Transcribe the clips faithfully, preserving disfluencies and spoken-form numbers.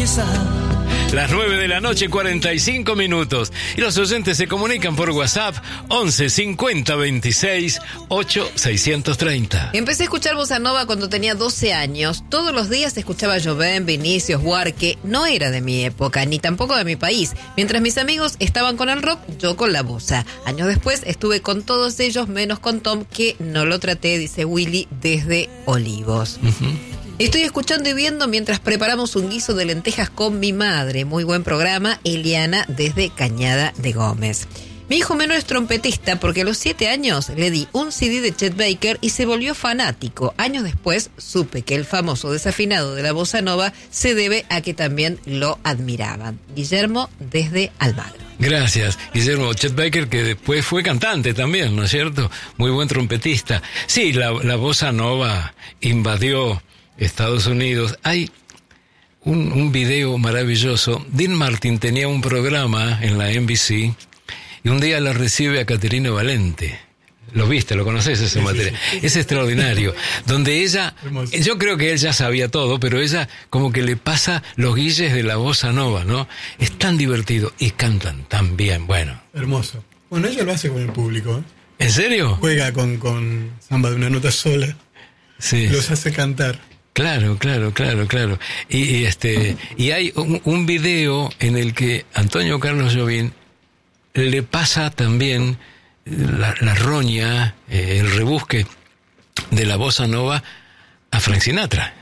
cabeza. Las nueve de la noche, cuarenta y cinco minutos. Y los oyentes se comunican por WhatsApp once cincuenta veintiséis ocho seiscientos treinta. Empecé a escuchar bossa nova cuando tenía doce años. Todos los días escuchaba Jobim, Vinicius, Huarque. No era de mi época, ni tampoco de mi país. Mientras mis amigos estaban con el rock, yo con la bossa. Años después estuve con todos ellos, menos con Tom, que no lo traté, dice Willy desde Olivos. Uh-huh. Estoy escuchando y viendo mientras preparamos un guiso de lentejas con mi madre. Muy buen programa. Eliana desde Cañada de Gómez. Mi hijo menor es trompetista porque a los siete años le di un C D de Chet Baker y se volvió fanático. Años después supe que el famoso desafinado de la bossa nova se debe a que también lo admiraban. Guillermo desde Almagro. Gracias, Guillermo. Chet Baker, que después fue cantante también, ¿no es cierto? Muy buen trompetista. Sí, la, la bossa nova invadió Estados Unidos. Hay un, un video maravilloso. Dean Martin tenía un programa en la N B C y un día la recibe a Caterina Valente. Lo viste, lo conoces ese sí, material. Sí, sí. Es extraordinario. Donde ella, hermoso. Yo creo que él ya sabía todo, pero ella como que le pasa los guilles de la bossa nova, ¿no? Es tan divertido y cantan tan bien. Bueno. Hermoso. Bueno, ella lo hace con el público, ¿eh? ¿En serio? Juega con, con samba de una nota sola. Sí. Los hace cantar. Claro, claro, claro, claro. Y, y este y hay un, un video en el que Antonio Carlos Jobim le pasa también la, la roña, eh, el rebusque de la bossa nova a Frank Sinatra.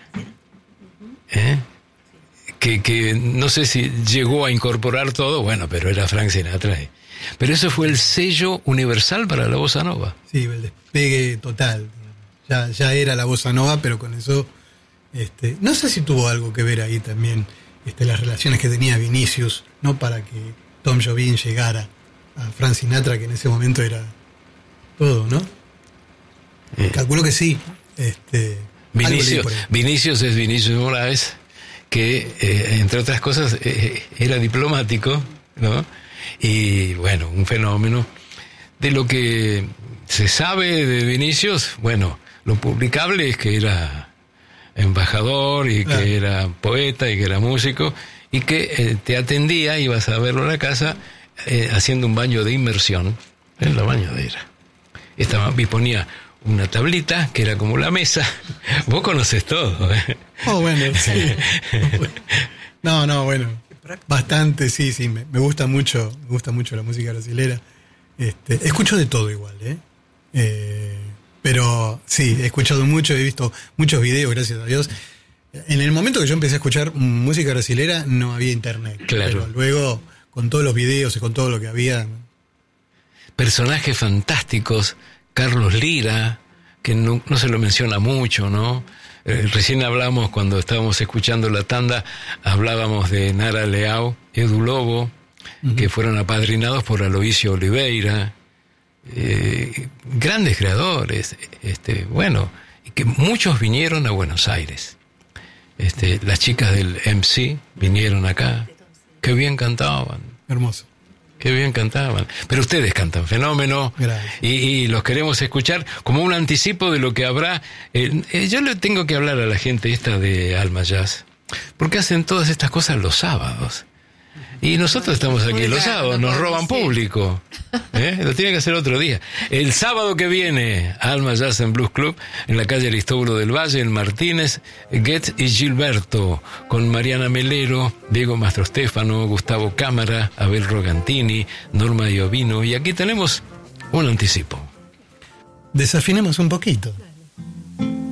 ¿Eh? Que, que no sé si llegó a incorporar todo, bueno, pero era Frank Sinatra. Eh. Pero eso fue el sello universal para la bossa nova. Sí, el despegue total. Ya, ya era la bossa nova, pero con eso... Este, no sé si tuvo algo que ver ahí también este, las relaciones que tenía Vinicius, no para que Tom Jobim llegara a Frank Sinatra, que en ese momento era todo, ¿no? Eh. Calculo que sí. Este, Vinicius, Vinicius es Vinicius Moraes, que eh, entre otras cosas eh, era diplomático, ¿no? Y bueno, un fenómeno. De lo que se sabe de Vinicius, bueno, lo publicable es que era embajador y claro. que era poeta y que era músico y que eh, te atendía, ibas a verlo a la casa eh, haciendo un baño de inmersión en la bañadera. Estaba, disponía una tablita que era como la mesa. Vos conoces todo, ¿eh? Oh, bueno, sí. No, no, bueno, bastante, sí, sí, me, me gusta mucho, me gusta mucho la música brasilera. Este, escucho de todo igual, ¿eh? Eh Pero sí, he escuchado mucho, he visto muchos videos, gracias a Dios. En el momento que yo empecé a escuchar música brasilera no había internet. Claro. Pero luego, con todos los videos y con todo lo que había... Personajes fantásticos, Carlos Lira, que no, no se lo menciona mucho, ¿no? Eh, recién hablamos, cuando estábamos escuchando la tanda, hablábamos de Nara Leao, Edu Lobo, uh-huh. que fueron apadrinados por Aloysio Oliveira. Eh, grandes creadores, este, bueno, y que muchos vinieron a Buenos Aires. Este, las chicas del M C vinieron acá. Qué bien cantaban. Hermoso. Qué bien cantaban. Pero ustedes cantan fenómeno. Y, y los queremos escuchar como un anticipo de lo que habrá. Eh, eh, yo le tengo que hablar a la gente esta de Alma Jazz, porque hacen todas estas cosas los sábados. Y nosotros estamos aquí los sábados, nos roban público. ¿Eh? Lo tiene que hacer otro día. El sábado que viene, Alma Jazz en Blues Club, en la calle Aristóbulo del Valle, en Martínez, Goetz y Gilberto, con Mariana Melero, Diego Mastrostéfano, Gustavo Cámara, Abel Rogantini, Norma Iovino. Y aquí tenemos un anticipo. Desafinemos un poquito.